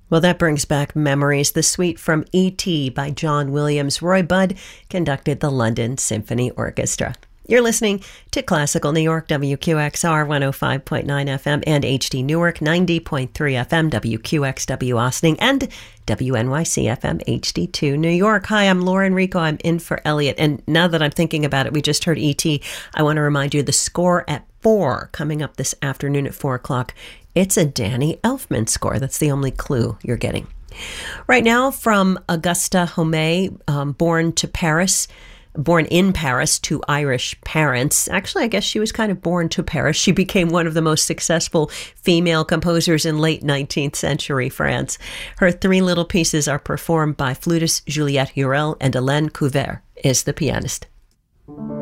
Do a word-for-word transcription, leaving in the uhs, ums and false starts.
Well, that brings back memories. The suite from E T by John Williams. Roy Budd conducted the London Symphony Orchestra. You're listening to Classical New York, W Q X R one oh five point nine F M and H D Newark ninety point three F M, W Q X W Austining, and W N Y C F M H D two New York. Hi, I'm Lauren Rico. I'm in for Elliot. And now that I'm thinking about it, we just heard E T. I want to remind you the score at four coming up this afternoon at four o'clock. It's a Danny Elfman score. That's the only clue you're getting. Right now, from Augusta Homais, um, born to Paris, born in Paris to Irish parents. Actually, I guess she was kind of born to Paris. She became one of the most successful female composers in late nineteenth century France. Her three little pieces are performed by flutist Juliette Hurel, and Hélène Couvert is the pianist.